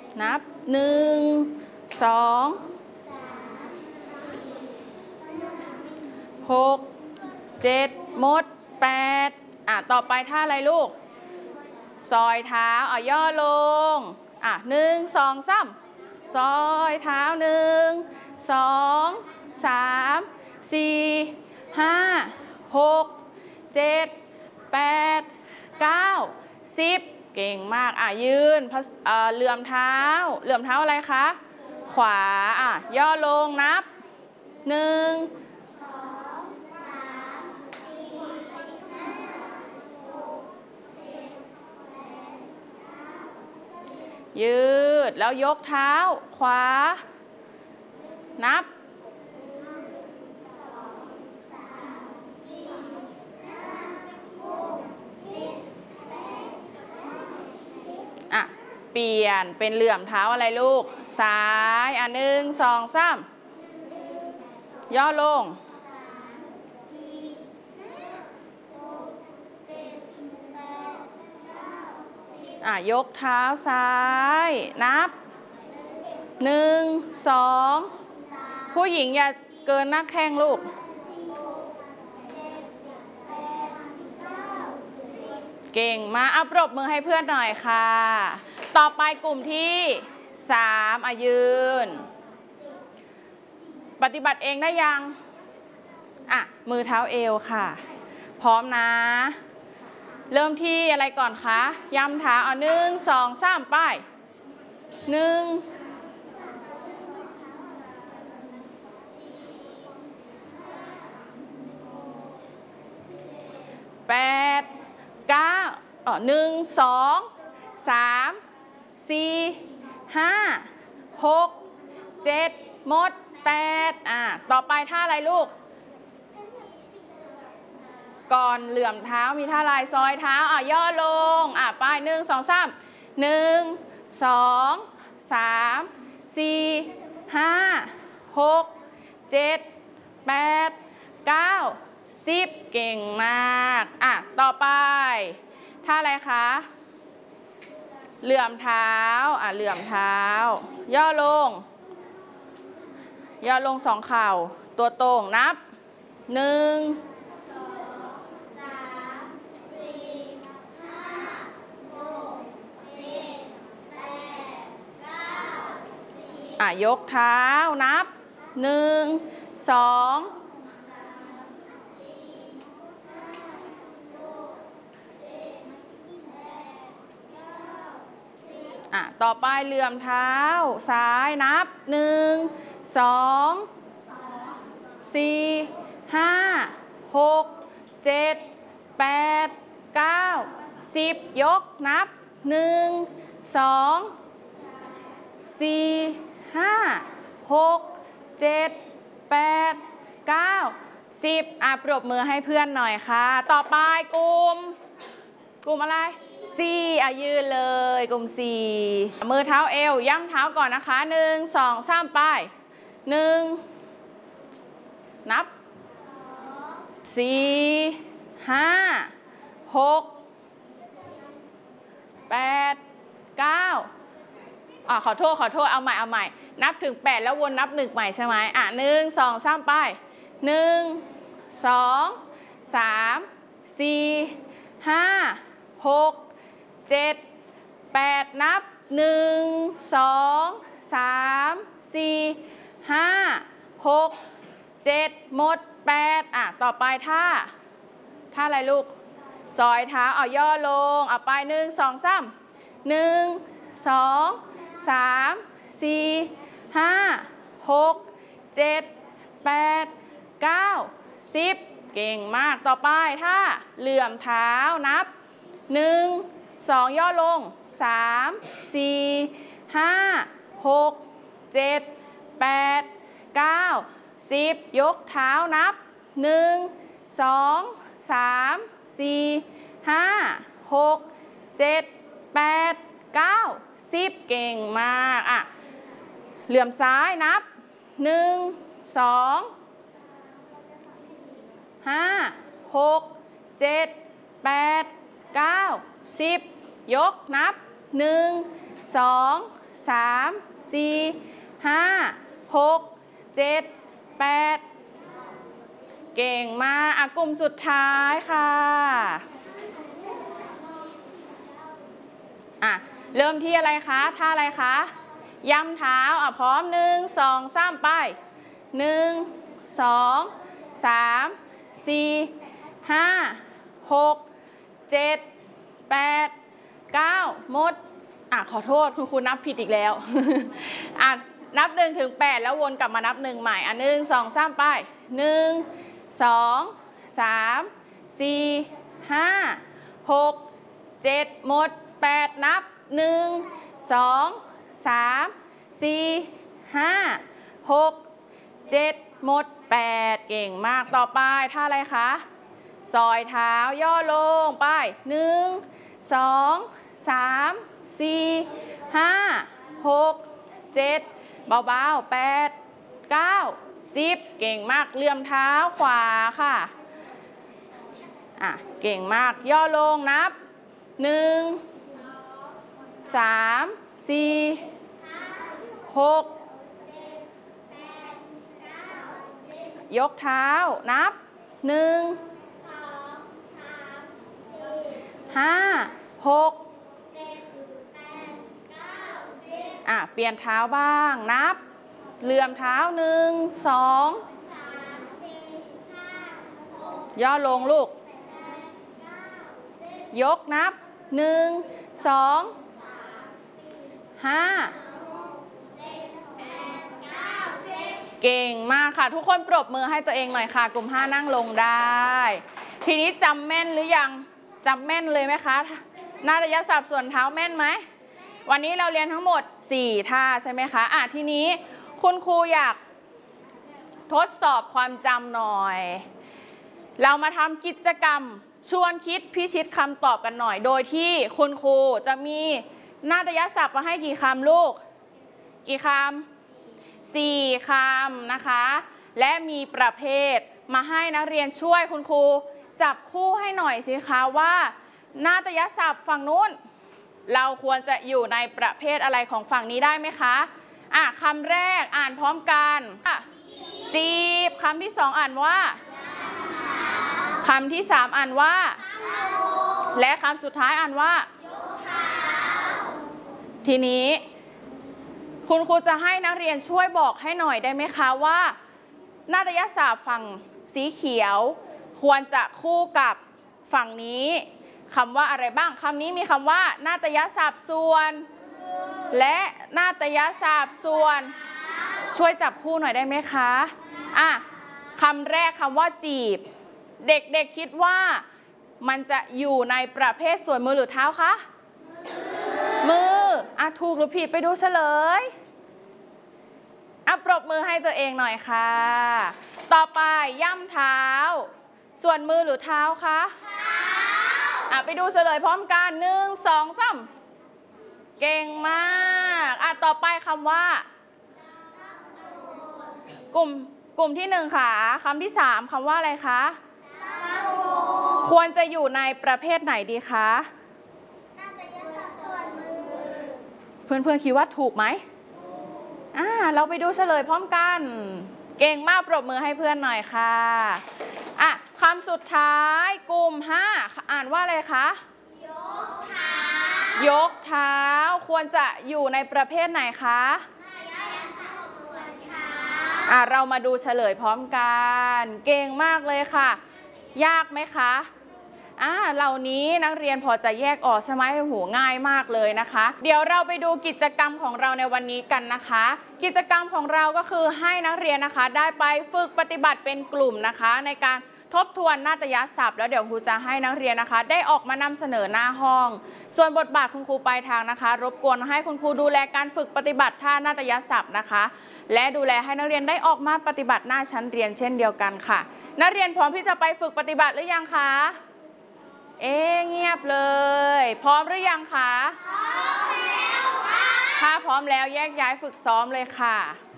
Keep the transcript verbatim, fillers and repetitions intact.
นับหนึ่งสองหกเจ็ดหมดแปดอ่ะต่อไปท่าอะไรลูกซอยเท้าอ่ะย่อลงอ่ะหนึ่งสองสามซอยเท้าหนึ่งสองสามสี่ห้าหกเจ็ดแปดเก้าสิบเก่งมากอ่ะยืนเหลื่อมเท้าเหลื่อมเท้าอะไรคะขวาอ่ะย่อลงนับหนึ่งยืดแล้วยกเท้าขวานับอ่ะเปลี่ยนเป็นเหลื่อมเท้าอะไรลูกซ้ายอ่ะหนึ่งสองสามย่อลงอ่ะยกเท้าซ้ายนับหนึ่งสองผู้หญิงอย่าเกินหน้าแข้งลูกเก่งมาเอาปรบมือให้เพื่อนหน่อยค่ะต่อไปกลุ่มที่สามอ่ะยืนปฏิบัติเองได้ยังอ่ะมือเท้าเอวค่ะพร้อมนะเริ่มที่อะไรก่อนคะย้ำเท้าเอาหนึ่งสองสามไปหนึ่งแปดเก้าอ๋อหนึ่งสองสามสี่ห้าหกเจ็ดหมดแปดอ่ะต่อไปท่าอะไรลูกก่อนเหลื่อมเท้ามีท่าลายซอยเท้าอ่ะย่อลงอ่ะไปหนึ่งสองสามหนึ่งสองสามสี่ห้าหกเจ็ดแปดเก้าสิบเก่งมากอ่ะต่อไปท่าอะไรคะเหลื่อมเท้าอ่ะเหลื่อมเท้าย่อลงย่อลงสองเข่าตัวตรงนับหนึ่งอ่ะยกเท้านับหนึ่งสองอ่ะต่อไปเหลื่อมเท้าซ้ายนับหนึ่งสองสี่ห้าหกเจ็ดแปดเก้าสิบยกนับหนึ่งสองสี่ห้าหกเจ็ดแปดเก้าสิบอ่ะปรบมือให้เพื่อนหน่อยค่ะต่อไปกลุ่มกลุ่มอะไรสี่อ่ะยืนเลยกลุ่มสี่มือเท้าเอวย่ำเท้าก่อนนะคะหนึ่งสองสามไปหนึ่งนับสี่ห้าหกแปดเก้าอ่ะขอโทษขอโทษเอาใหม่เอาใหม่นับถึงแปดแล้ววนนับหนึ่งใหม่ใช่ไหมอ่ะหนึ่งสองสามไปหนึ่งสองสามสี่ห้าหกเจ็ดแปดนับหนึ่งสองสามสี่ห้าหกเจ็ดหมดแปดอ่ะต่อไปท่าท่าอะไรลูกซอยเท้าเอาย่อลงเอาไปหนึ่งสองสามหนึ่งสองสามสี่ห้าหกเจ็ดแปดเก้าสิบเก่งมากต่อไปท่าเหลื่อมเท้านับหนึ่งสองย่อลงสามสี่ห้าหกเจ็ดแปดเก้าสิบยกเท้านับหนึ่งสองสามสี่ห้าหกเจ็ดแปดเก้าสิบเก่งมากอ่ะเหลื่อมซ้ายนับหนึ่งสองห้าหกเจ็ดแปดเก้าสิบยกนับหนึ่งสองสสามสี่ห้าหกเจ็ดแปดเก่งมากอ่ะกลุ่มสุดท้ายค่ะอ่ะเริ่มที่อะไรคะท่าอะไรคะย้ำเท้าอ่ะพร้อมหนึ่งสองสามไปหนึ่งสองสามสี่ห้าหกเจ็ดแปดเก้าหมดอ่ะขอโทษคุณครูนับผิดอีกแล้ว อ่ะนับหนึ่งถึงแปดแล้ววนกลับมานับหนึ่งใหม่อ่ะหนึ่งสองสามไปหนึ่งสองสามสี่ห้าหกเจ็ดหมดแปดนับหนึ่งสองสามสี่ห้าหกเจ็ดหมดแปดเก่งมากต่อไปท่าอะไรคะซอยเท้าย่อลงไปหนึ่งสองสามสี่ห้าหกเจ็ดเบาๆแปดเก้าสิบเก่งมากเลื่อมเท้าขวาค่ะอ่ะเก่งมากย่อลงนับหนึ่งสามสี่หกยกเท้านับหนึ่งห้าหกอ่ะเปลี่ยนเท้าบ้างนับเลื่อมเท้าหนึ่งสองย่อลงลูกยกนับหนึ่งสองห้าเก่งมากค่ะทุกคนปรบมือให้ตัวเองหน่อยค่ะกลุ่มห้านั่งลงได้ทีนี้จำแม่นหรือยังจำแม่นเลยไหมคะนาฏยศัพท์ส่วนเท้าแม่นไหมวันนี้เราเรียนทั้งหมดสี่ท่าใช่ไหมคะอ่ะทีนี้คุณครูอยากทดสอบความจำหน่อยเรามาทำกิจกรรมชวนคิดพิชิตคำตอบกันหน่อยโดยที่คุณครูจะมีนาฏยศัพท์มาให้กี่คำลูกกี่คำสี่คำนะคะและมีประเภทมาให้นักเรียนช่วยคุณครูจับคู่ให้หน่อยสิคะว่านาฏยศัพท์ฝั่งนู้นเราควรจะอยู่ในประเภทอะไรของฝั่งนี้ได้ไหมคะอ่ะคำแรกอ่านพร้อมกันจีบคำที่สองอ่านว่าคำที่สามอ่านว่าและคำสุดท้ายอ่านว่าทีนี้คุณครูจะให้นักเรียนช่วยบอกให้หน่อยได้ไหมคะว่านาฏยศัพท์ฝั่งสีเขียวควรจะคู่กับฝั่งนี้คำว่าอะไรบ้างคำนี้มีคำว่านาฏยศัพท์ส่วนและนาฏยศัพท์ส่วนช่วยจับคู่หน่อยได้ไหมคะอ่ะคำแรกคำว่าจีบเด็กๆคิดว่ามันจะอยู่ในประเภทส่วนมือหรือเท้าคะมืออ่ะถูกหรือผิดไปดูเฉลยอ่ะปรบมือให้ตัวเองหน่อยค่ะต่อไปย่ำเท้าส่วนมือหรือเท้าคะอ่ะไปดูเฉลยพร้อมกันหนึ่งสองสามเก่งมากอ่ะต่อไปคำว่ากลุ่มกลุ่มที่หนึ่งค่ะคำที่สามคำว่าอะไรคะควรจะอยู่ในประเภทไหนดีคะเพื่อนๆคิดว่าถูกไหมอ่าเราไปดูเฉลยพร้อมกันเก่งมากปรบมือให้เพื่อนหน่อยค่ะอ่ะคำสุดท้ายกลุ่มห้าอ่านว่าอะไรคะยกเท้ายกเท้าควรจะอยู่ในประเภทไหนคะอ่ะเรามาดูเฉลยพร้อมกันเก่งมากเลยค่ะยากไหมคะอ่าเหล่านี้นักเรียนพอจะแยกออกใช่ไหมโหง่ายมากเลยนะคะเดี๋ยวเราไปดูกิจกรรมของเราในวันนี้กันนะคะกิจกรรมของเราก็คือให้นักเรียนนะคะได้ไปฝึกปฏิบัติเป็นกลุ่มนะคะในการทบทวนนาฏยศัพท์แล้วเดี๋ยวครูจะให้นักเรียนนะคะได้ออกมานำเสนอหน้าห้องส่วนบทบาทคุณครูปลายทางนะคะรบกวนให้คุณครูดูแลการฝึกปฏิบัติท่านาฏยศัพท์นะคะและดูแลให้นักเรียนได้ออกมาปฏิบัติหน้าชั้นเรียนเช่นเดียวกันค่ะนักเรียนพร้อมที่จะไปฝึกปฏิบัติหรือยังคะเอ๊ะเงียบเลยพร้อมหรือยังคะพร้อมแล้วค่ะถ้าพร้อมแล้วแยกย้ายฝึกซ้อมเลยค่ะ